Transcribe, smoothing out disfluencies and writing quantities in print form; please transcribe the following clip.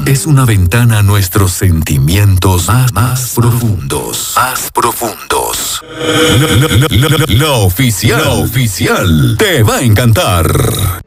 es una ventana a nuestros sentimientos más profundos. Más profundos. La oficial te va a encantar.